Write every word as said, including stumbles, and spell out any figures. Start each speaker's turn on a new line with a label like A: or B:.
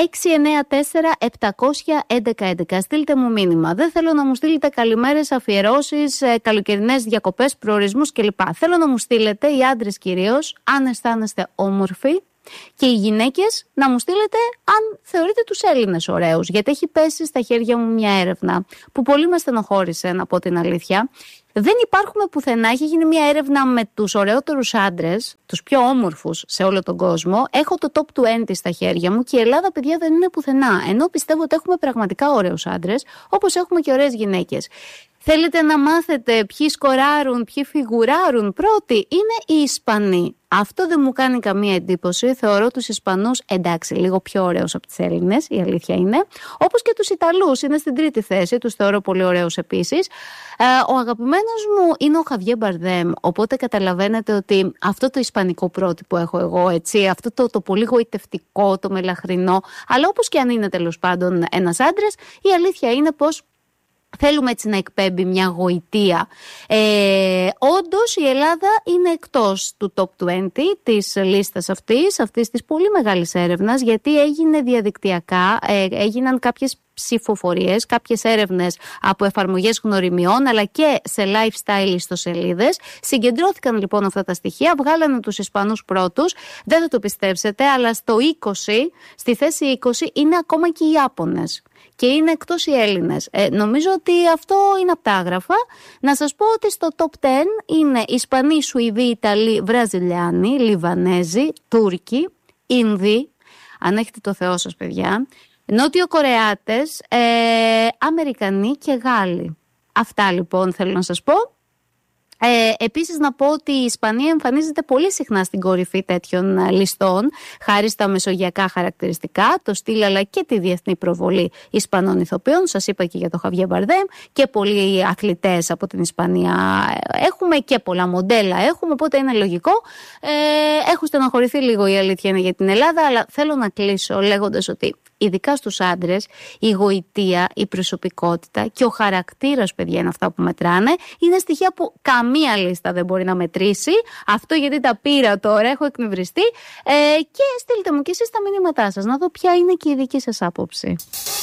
A: έξι εννέα τέσσερα επτακόσια έντεκα έντεκα. Στείλτε μου μήνυμα. Δεν θέλω να μου στείλετε καλημέρες, αφιερώσεις, καλοκαιρινές διακοπές, προορισμούς κλπ. Θέλω να μου στείλετε, οι άντρες κυρίως, αν αισθάνεστε όμορφοι, και οι γυναίκες να μου στείλετε αν θεωρείτε τους Έλληνες ωραίους. Γιατί έχει πέσει στα χέρια μου μια έρευνα που πολύ με στενοχώρησε, να πω την αλήθεια. Δεν υπάρχουμε πουθενά. Έχει γίνει μια έρευνα με τους ωραιότερους άντρες, τους πιο όμορφους σε όλο τον κόσμο. Έχω το top είκοσι στα χέρια μου και η Ελλάδα, παιδιά, δεν είναι πουθενά. Ενώ πιστεύω ότι έχουμε πραγματικά ωραίους άντρες, όπως έχουμε και ωραίες γυναίκες. Θέλετε να μάθετε ποιοι σκοράρουν, ποιοι φιγουράρουν πρώτοι? Είναι οι Ισπανοί. Αυτό δεν μου κάνει καμία εντύπωση. Θεωρώ τους Ισπανούς, εντάξει, λίγο πιο ωραίους από τις Έλληνες, η αλήθεια είναι. Όπως και τους Ιταλούς, είναι στην τρίτη θέση, τους θεωρώ πολύ ωραίους επίσης. Ε, ο αγαπημένος μου είναι ο Χαβιέ Μπαρδέμ, οπότε καταλαβαίνετε ότι αυτό το ισπανικό πρότυπο έχω εγώ, έτσι, αυτό το, το πολύ γοητευτικό, το μελαχρινό, αλλά όπως και αν είναι τέλος πάντων ένας άντρας, η αλήθεια είναι πως θέλουμε έτσι να εκπέμπει μια γοητεία. Ε, όντως η Ελλάδα είναι εκτός του top είκοσι της λίστας αυτής, αυτής της πολύ μεγάλης έρευνας, γιατί έγινε διαδικτυακά, ε, έγιναν κάποιες ψηφοφορίες, κάποιες έρευνες από εφαρμογές γνωριμιών, αλλά και σε lifestyle ιστοσελίδες. Συγκεντρώθηκαν λοιπόν αυτά τα στοιχεία, βγάλανε τους Ισπανούς πρώτους. Δεν θα το πιστέψετε, αλλά στο είκοσι, στη θέση είκοσι, είναι ακόμα και οι Ιάπωνες. Και είναι εκτός οι Έλληνες. Ε, νομίζω ότι αυτό είναι από τα άγραφα. Να σας πω ότι στο top δέκα είναι Ισπανοί, Σουηδοί, Ιταλοί, Βραζιλιάνοι, Λιβανέζοι, Τούρκοι, Ινδοί, αν έχετε το Θεό σας παιδιά, Νότιο Κορεάτες, ε, Αμερικανοί και Γάλλοι. Αυτά λοιπόν θέλω να σας πω. Ε, επίσης να πω ότι η Ισπανία εμφανίζεται πολύ συχνά στην κορυφή τέτοιων ληστών, χάρη στα μεσογειακά χαρακτηριστικά, το στυλ αλλά και τη διεθνή προβολή Ισπανών ηθοποιών. Σας είπα και για το Χαβιέ Μπαρδέμ, και πολλοί αθλητές από την Ισπανία έχουμε και πολλά μοντέλα έχουμε, οπότε είναι λογικό. Ε, έχω στεναχωρηθεί λίγο, η αλήθεια είναι, για την Ελλάδα, αλλά θέλω να κλείσω λέγοντας ότι ειδικά στους άντρες, η γοητεία, η προσωπικότητα και ο χαρακτήρας, παιδιά, είναι αυτά που μετράνε. Είναι στοιχεία που καμία λίστα δεν μπορεί να μετρήσει. Αυτό γιατί τα πήρα τώρα, έχω εκνευριστεί. Ε, και στείλτε μου και εσείς τα μηνύματά σας, να δω ποια είναι και η δική σας άποψη.